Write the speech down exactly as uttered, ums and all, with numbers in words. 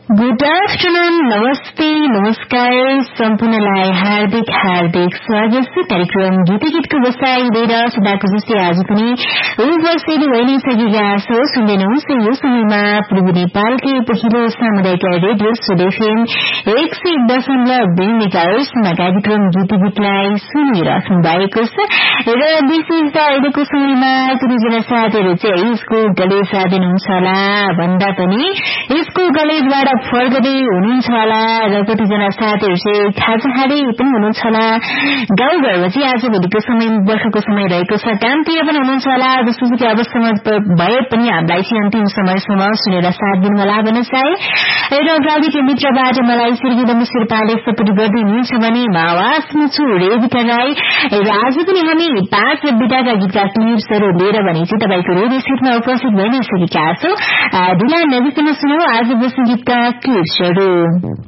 Good afternoon, नमस्ते, नमस्कार सम्पूर्णलाई हार्दिक हार्दिक स्वागत छ। कार्यक्रम गीत गीतको बसाई लिएर सदाको जस्तै आज पनि उपस्थित भइ नै सकेका छौं। सुन्दैनौं यो समयमा पूर्वी नेपालकै पहिलो सामुदायिक रेडियो सुडेफएम एक सय दशमलव दुई मेगाहर्जमा कार्यक्रम गीत गीतलाई सुनिराख्नु भएको छ र विशेष त अहिलेको समयमा कतिजना साथीहरू चाहिँ स्कुल कलेज जाँदै हुनुहुन्छ होला भन्दा पनि स्कुल कलेजबाट फर्कदै हुनुहुन्छ होला र कतिजना साथीहरू चाहिँ खाजा खाँदै पनि हुनुहुन्छ होला। गाउँघरमा चाहिँ आज भोलिको समय वर्षको समय रहेको छ, कामतिर पनि हुनुहुन्छ होला। जसोसुकै अवस्थामा भए पनि हामीलाई चाहिँ अन्तिम समयसम्म सुनेर साथ दिनु होला भन्न चाहे र प्राविधिक मित्रबाट मलाई सिर्गिदम शेर्पाले सपोर्ट गर्दै हुनुहुन्छ भने म आवाजमा छु रेबिका राई र आज पनि हामी पाँच विधाका गीतका क्लिप्सहरू लिएर भने चाहिँ तपाईँको रेडियो सेटमा उपस्थित भइ नै सकेका छौं। ढिला नबिकन सुनौ आज बस्ने गीतका क्लिप्सहरू।